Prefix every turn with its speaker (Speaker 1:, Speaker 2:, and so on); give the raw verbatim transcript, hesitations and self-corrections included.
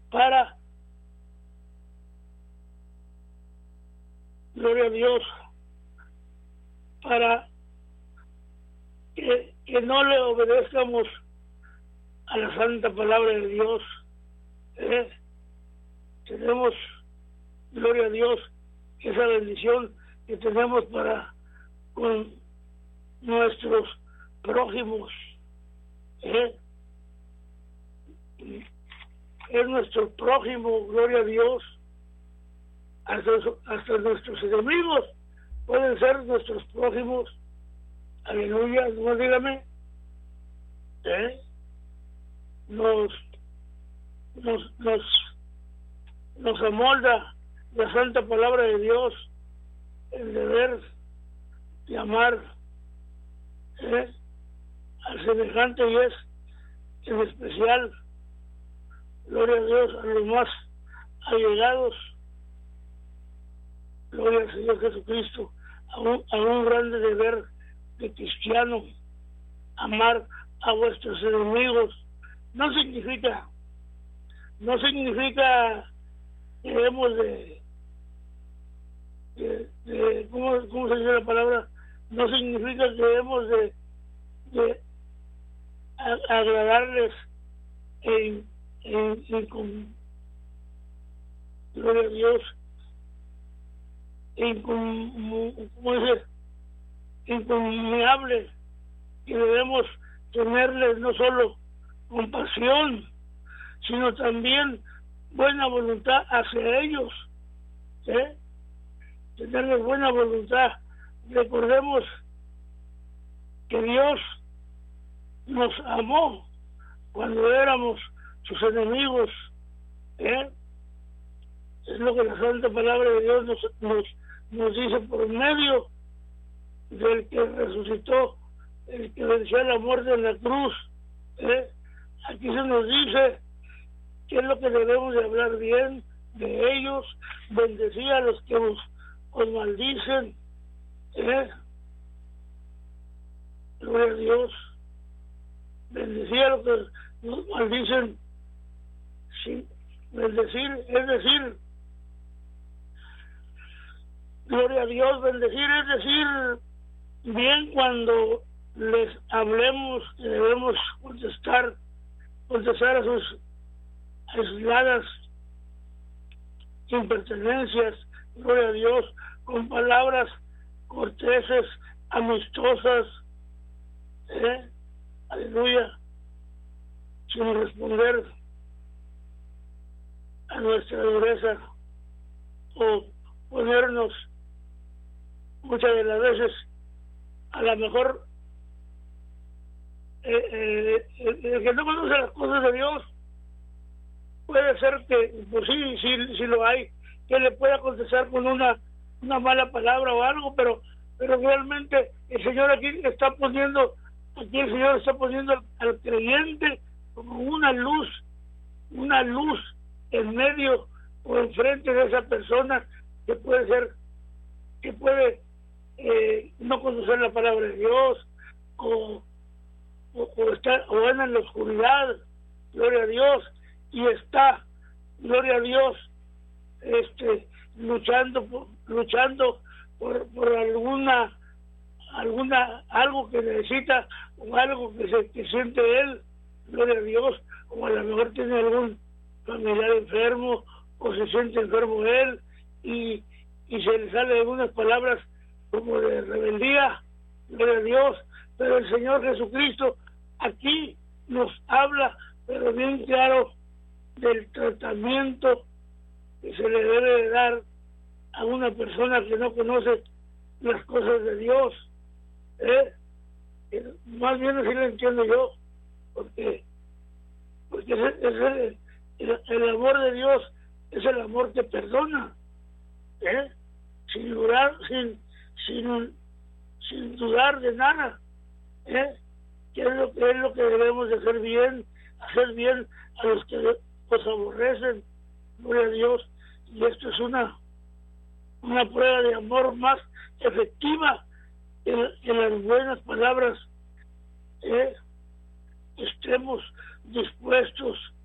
Speaker 1: para, gloria a Dios, para que, que no le obedezcamos a la santa palabra de Dios. ¿eh? Tenemos, gloria a Dios, esa bendición que tenemos para con nuestros prójimos. ¿eh? Es nuestro prójimo, gloria a Dios. Hasta, hasta nuestros enemigos pueden ser nuestros prójimos. Aleluya, no dígame. ¿eh? Nos, nos, nos, nos amolda la santa palabra de Dios el deber de amar ¿eh? al semejante, y es en especial, gloria a Dios, a los más allegados. Gloria al Señor Jesucristo, a un, a un grande deber de cristiano, amar a vuestros enemigos. No significa, no significa que debemos de, de, de ¿cómo, ¿cómo se dice la palabra? No significa que debemos de, de a, agradarles en, en, en con, gloria a Dios, incom, inconmenable, que debemos tenerles no solo compasión, sino también buena voluntad hacia ellos. ¿eh? Tenerles buena voluntad. Recordemos que Dios nos amó cuando éramos sus enemigos. ¿eh? Es lo que la santa palabra de Dios nos, nos, nos dice por medio del que resucitó, el que venció la muerte en la cruz. ¿eh? Aquí se nos dice qué es lo que debemos de hablar bien de ellos, bendecir a los que os, os maldicen. ¿eh? Gloria a Dios. Bendecir a los que nos maldicen. Sí, bendecir, es decir, gloria a Dios, bendecir es decir bien cuando les hablemos, que debemos contestar, contestar a sus aisladas impertenencias, gloria a Dios, con palabras corteses, amistosas, ¿eh? aleluya, sin responder a nuestra dureza o ponernos muchas de las veces a lo mejor eh, eh, el, el que no conoce las cosas de Dios puede ser que, pues sí, sí, sí lo hay, que le pueda contestar con una, una mala palabra o algo, pero pero realmente el Señor aquí está poniendo, aquí el Señor está poniendo al, al creyente como una luz, una luz en medio o enfrente de esa persona que puede ser, que puede eh, no conocer la palabra de Dios o, o, o estar o anda en la oscuridad, gloria a Dios, y está, gloria a Dios, este luchando por, luchando por, por alguna alguna algo que necesita o algo que se que siente él, gloria a Dios, o a lo mejor tiene algún familiar enfermo o se siente enfermo él y, y se le sale algunas palabras como de rebeldía, gloria a Dios, pero el Señor Jesucristo aquí nos habla, pero bien claro, del tratamiento que se le debe de dar a una persona que no conoce las cosas de Dios. ¿eh? Más bien así lo entiendo yo, porque porque es, es el, el, el amor de Dios es el amor que perdona, ¿eh? sin dudar, sin, sin, sin dudar de nada, ¿eh? que es lo que es lo que debemos de hacer bien, hacer bien a los que nos aborrecen, gloria a Dios, y esto es una una prueba de amor más efectiva que, que las buenas palabras. ¿eh? Estemos dispuestos